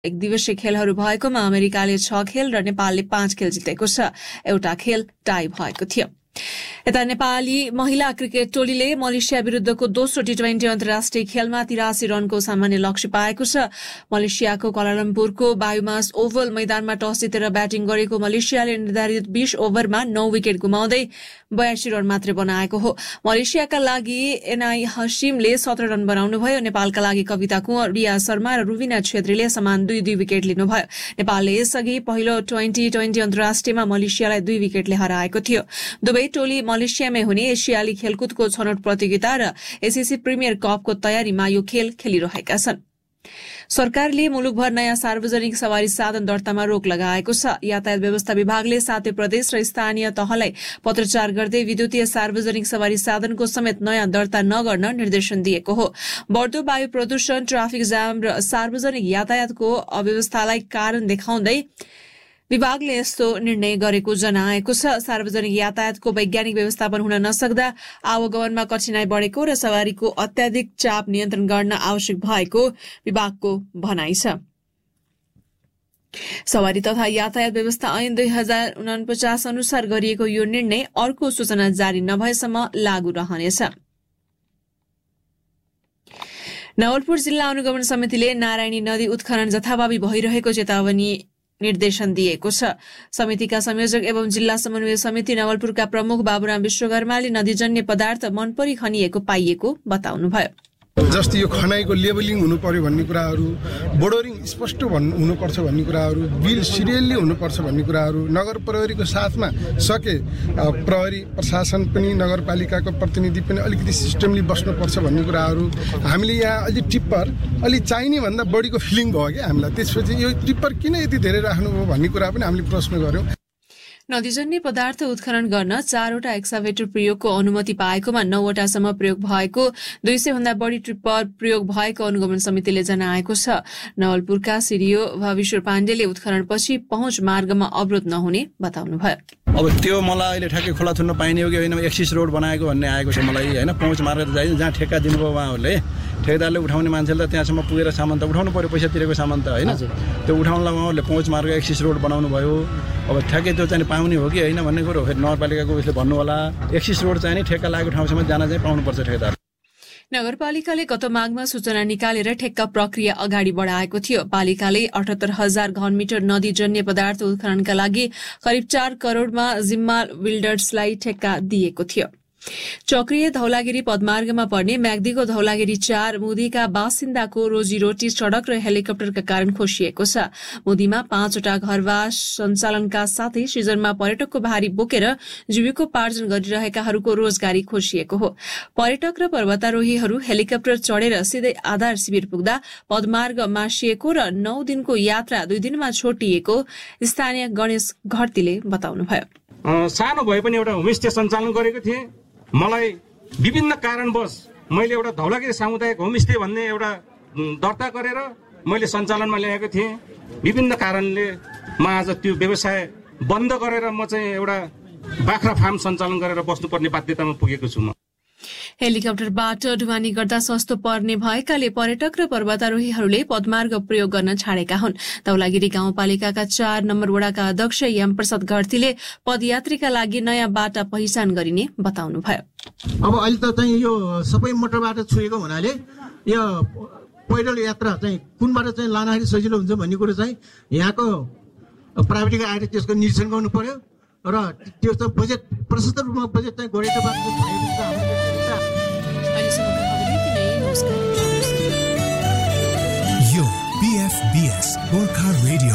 एक दिवसीय खेलहरू भएकोमा अमेरिकाले 6 खेल र नेपालले 5 खेल जितेको छ। एउटा खेल टाई भएको थियो। यता नेपाली महिला क्रिकेट टोलीले मलेसिया विरुद्धको दोस्रो टी20 अन्तर्राष्ट्रिय खेलमा 83 रनको सामान्य लक्ष्य पाएको छ। मलेसियाको क्वालालम्पुरको बायोमास ओभल मैदानमा टस जितेर ब्याटिङ गरेको मलेसियाले निर्धारित 20 ओभरमा 9 विकेट गुमाउँदै 82 रन मात्रै बनाएको हो। मलेसियाका लागि एनआई हसिमले 17 रन बनाउनुभयो। नेपालका लागि कविता कुँवर, रिया शर्मा र रुबिना छेत्रीले समान 2-2 विकेट लिनुभयो। नेपालले यसअघि पहिलो 2020 अन्तर्राष्ट्रियमा मलेसियालाई 2 विकेटले हराएको थियो। दुवै टोली मलेसियामै हुने एसियाली खेलकुदको छनौट प्रतियोगिता र एसीसी प्रिमियर कपको तयारीमा यो खेल खेलिरहेका छन्। सरकारले मुलुकभर नयाँ सार्वजनिक सवारी साधन दर्तामा रोक लगाएको छ। यातायात व्यवस्था विभागले 7 प्रदेश र स्थानीय तहलाई पत्रचार गर्दै विद्युतीय सार्वजनिक सवारी साधनको समेत नयाँ दर्ता नगर्न निर्देशन दिएको हो। बढ्दो वायु प्रदूषण, ट्राफिक जाम र सार्वजनिक यातायातको अव्यवस्थालाई कारण देखाउँदै विभागले यस्तो निर्णय गरेको जनाएको छ। सार्वजनिक यातायातको वैज्ञानिक व्यवस्थापन हुन नसक्दा आवागमनमा कठिनाई बढेको र सवारीको अत्याधिक चाप नियन्त्रण गर्न आवश्यक भएको विभागको भनाइ छ। सवारी तथा यातायात व्यवस्था ऐन 2049 अनुसार गरिएको यो निर्णय अर्को सूचना जारी नभएसम्म लागू रहनेछ। नवलपुर जिल्ला अनुगमन समितिले नारायणी नदी उत्खनन जथाभावी भइरहेको चेतावनी निर्देशन दिएको छ। समितिका संयोजक एवं जिल्ला समन्वय समिति नवलपुरका प्रमुख बाबुराम विश्वकर्माले नदीजन्य पदार्थ मनपरी खनिएको पाइएको बताउनुभयो। जस्तै यो खनाइको लेबलिङ हुनु पर्यो भन्ने कुराहरू, बोर्डरिङ स्पष्ट हुनुपर्छ भन्ने कुराहरू, बिल सिरियल्ली हुनुपर्छ भन्ने कुराहरू, नगर प्रहरीको साथमा सके प्रहरी प्रशासन पनि नगरपालिकाको प्रतिनिधि पनि अलिकति सिस्टमली बस्नुपर्छ भन्ने कुराहरू हामीले यहाँ अलि टिप्पर अलि चाहिने भन्दा बढीको फिलिङ भयो क्या हामीलाई। त्यसपछि यो टिप्पर किन यति धेरै राख्नुभयो भन्ने कुरा पनि हामीले प्रश्न गर्यौं। नदीजन्य पदार्थ उत्खनन गर्न 4वटा एक्साभेटर प्रयोगको अनुमति पाएकोमा 9वटासम्म प्रयोग भएको, 200 भन्दा बढी ट्रिप्पर प्रयोग भएको अनुगमन समितिले जनाएको छ। नवलपुरका सिरियो भविश्वर पाण्डेले उत्खननपछि पहुँच मार्गमा अवरोध नहुने बताउनुभयो। अब त्यो मलाई अहिले ठ्याक्कै खोला थुन्न पाइने हो कि होइन, एक्सिस रोड बनाएको भन्ने आएको छ मलाई होइन। पहुँच मार्ग त जाइन्छ, जहाँ ठेक्का दिनुभयो उहाँहरूले, ठेकेदारले उठाउने मान्छेले त त्यहाँसम्म पुगेर सामान त उठाउनु पर्यो, पैसा तिरेको सामान त होइन। त्यो उठाउनलाई उहाँहरूले पहुँच मार्ग एक्सिस रोड बनाउनु भयो। अब ठ्याक्कै त्यो चाहिँ पाउने हो कि होइन भन्ने कुरो फेरि नगरपालिकाको उसले भन्नु होला। एक्सिस रोड चाहिँ नि ठेक्का लागेको ठाउँसम्म जान चाहिँ पाउनुपर्छ ठेकेदार। नगरपालिकाले गत माघमा सूचना निकालेर ठेक्का प्रक्रिया अगाडि बढाएको थियो। पालिकाले 78,000 घनमिटर नदीजन्य पदार्थ उत्खननका लागि करिब 4 करोड़मा जिम्मा बिल्डर्सलाई ठेक्का दिएको थियो। चक्रिय धौलागिरी पदमार्गमा पर्ने म्याग्दीको धौलागिरी 4 मुदीका बासिन्दाको रोजीरोटी सड़क र हेलिकप्टरका कारण खोसिएको छ। मुदीमा 5वटा घरवास सञ्चालनका साथै सिजनमा पर्यटकको भारी बोकेर जीविकोपार्जन गरिरहेकाहरूको रोजगारी खोसिएको हो। पर्यटक र पर्वतारोहीहरू हेलिकप्टर चढेर सिधै आधार शिविर पुग्दा पदमार्ग मासिएको र 9 दिनको यात्रा 2 दिनमा छोटिएको स्थानीय गणेश घरतीले बताउनुभयो। सानो भए पनि एउटा होमस्टे सञ्चालन गरेको थिएँ। मलाई विभिन्न कारणवश मैले एउटा धौलागिरी सामुदायिक होमस्टे भन्ने एउटा दर्ता गरेर मैले सञ्चालनमा ल्याएको थिएँ। विभिन्न कारणले म आज त्यो व्यवसाय बन्द गरेर म चाहिँ एउटा बाख्रा फार्म सञ्चालन गरेर बस्नुपर्ने बाध्यतामा पुगेको छु। म हेलिकप्टरबाट ढुवानी गर्दा सस्तो पर्ने भएकाले पर्यटक र पर्वतारोहीहरूले पदमार्ग प्रयोग गर्न छाडेका हुन्। धौलागिरी गाउँपालिकाका 4 नम्बर वडाका अध्यक्ष यम प्रसाद घरतीले पदयात्रीका लागि नयाँ बाटा पहिचान गरिने बताउनुभयो। अब अहिले त चाहिँ यो सबै मोटरबाट छुएको हुनाले यो पैदल यात्रा चाहिँ कुनबाट चाहिँ लाँदाखेरि सजिलो हुन्छ भन्ने कुरो चाहिँ यहाँको प्राविधिक आएर त्यसको निरीक्षण गर्नु पर्यो र त्यो त बजेट प्रशस्त रूपमा बजेट चाहिँ गरेको बात यो BFBS गोर्खा रेडियो